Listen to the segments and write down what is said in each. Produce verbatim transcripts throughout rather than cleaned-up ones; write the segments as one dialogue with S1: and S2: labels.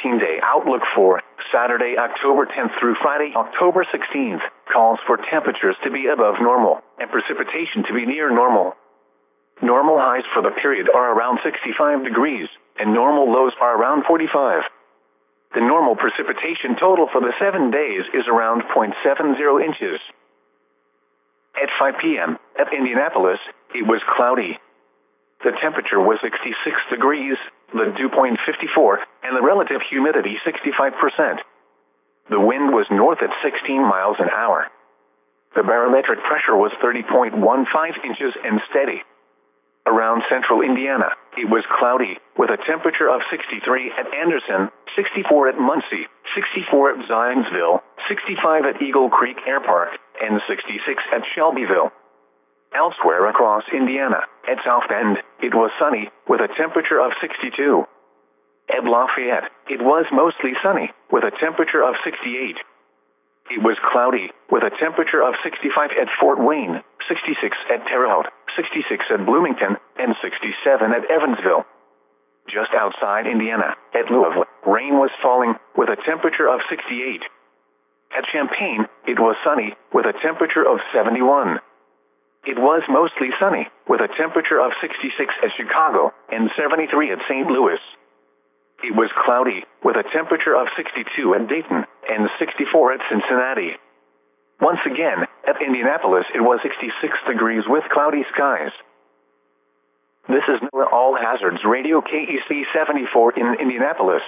S1: fourteen-day outlook for Saturday, October tenth through Friday, October sixteenth, calls for temperatures to be above normal and precipitation to be near normal. Normal highs for the period are around sixty-five degrees, and normal lows are around forty-five. The normal precipitation total for the seven days is around zero point seven zero inches. At five p.m. at Indianapolis, it was cloudy. The temperature was sixty-six degrees, the dew point fifty-four, and the relative humidity sixty-five percent. The wind was north at sixteen miles an hour. The barometric pressure was thirty point one five inches and steady. Around central Indiana, it was cloudy, with a temperature of sixty-three at Anderson, sixty-four at Muncie, sixty-four at Zionsville, sixty-five at Eagle Creek Air Park, and sixty-six at Shelbyville. Elsewhere across Indiana, at South Bend, it was sunny, with a temperature of sixty-two. At Lafayette, it was mostly sunny, with a temperature of sixty-eight. It was cloudy, with a temperature of sixty-five at Fort Wayne, sixty-six at Terre Haute, sixty-six at Bloomington, and sixty-seven at Evansville. Just outside Indiana, at Louisville, rain was falling, with a temperature of sixty-eight. At Champaign, it was sunny, with a temperature of seventy-one. It was mostly sunny, with a temperature of sixty-six at Chicago and seventy-three at Saint Louis. It was cloudy, with a temperature of sixty-two at Dayton and sixty-four at Cincinnati. Once again, at Indianapolis it was sixty-six degrees with cloudy skies. This is NOAA All Hazards Radio K E C seventy-four in Indianapolis.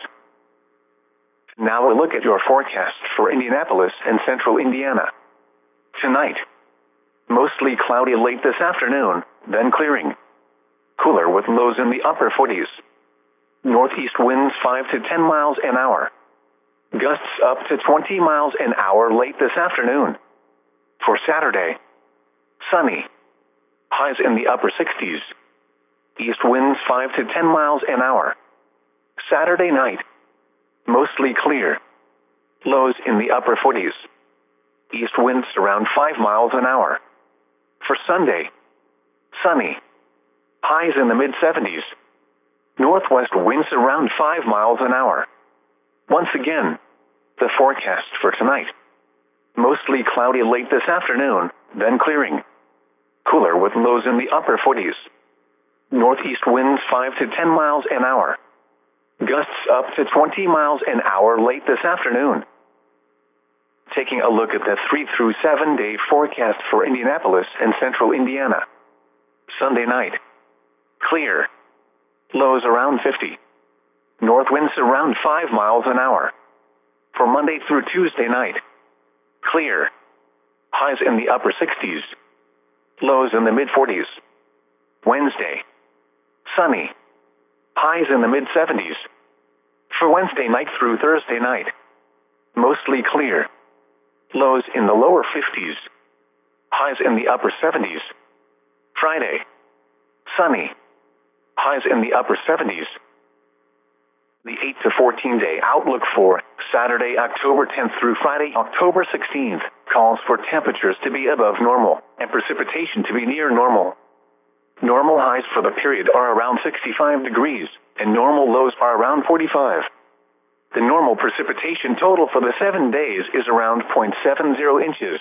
S1: Now a look at your forecast for Indianapolis and central Indiana. Tonight, mostly cloudy late this afternoon, then clearing. Cooler with lows in the upper forties. Northeast winds five to ten miles an hour. Gusts up to twenty miles an hour late this afternoon. For Saturday, sunny. Highs in the upper sixties. East winds five to ten miles an hour. Saturday night, mostly clear. Lows in the upper forties. East winds around five miles an hour. For Sunday, sunny. Highs in the mid-seventies. Northwest winds around five miles an hour. Once again, the forecast for tonight. Mostly cloudy late this afternoon, then clearing. Cooler with lows in the upper forties. Northeast winds five to ten miles an hour. Gusts up to twenty miles an hour late this afternoon. Taking a look at the three through seven day forecast for Indianapolis and central Indiana. Sunday night, clear. Lows around fifty. North winds around five miles an hour. For Monday through Tuesday night, clear. Highs in the upper sixties. Lows in the mid-forties. Wednesday, sunny. Highs in the mid-seventies. For Wednesday night through Thursday night, mostly clear. Lows in the lower fifties. Highs in the upper seventies. Friday, sunny. Highs in the upper seventies. The eight to fourteen day outlook for Saturday, October tenth through Friday, October sixteenth, calls for temperatures to be above normal and precipitation to be near normal. Normal highs for the period are around sixty-five degrees, and normal lows are around forty-five. The normal precipitation total for the seven days is around zero point seven zero inches.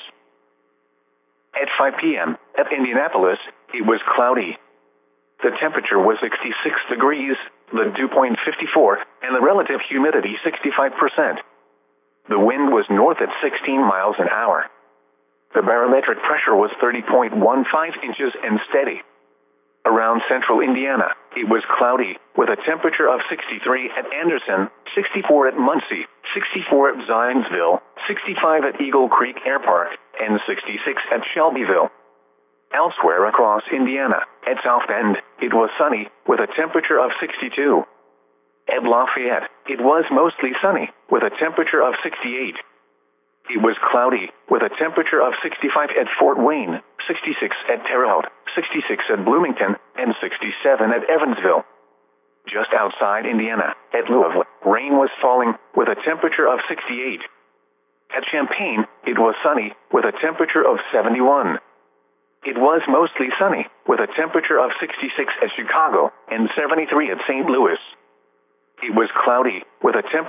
S1: At five p.m. at Indianapolis, it was cloudy. The temperature was sixty-six degrees, the dew point fifty-four, and the relative humidity sixty-five percent. The wind was north at sixteen miles an hour. The barometric pressure was thirty point one five inches and steady. Around central Indiana, it was cloudy, with a temperature of sixty-three at Anderson, sixty-four at Muncie, sixty-four at Zionsville, sixty-five at Eagle Creek Air Park, and sixty-six at Shelbyville. Elsewhere across Indiana, at South Bend, it was sunny, with a temperature of sixty-two. At Lafayette, it was mostly sunny, with a temperature of sixty-eight. It was cloudy, with a temperature of sixty-five at Fort Wayne, sixty-six at Terre Haute, sixty-six at Bloomington, and sixty-seven at Evansville. Just outside Indiana, at Louisville, rain was falling, with a temperature of sixty-eight. At Champaign, it was sunny, with a temperature of seventy-one. It was mostly sunny, with a temperature of sixty-six at Chicago and seventy-three at Saint Louis. It was cloudy, with a temperature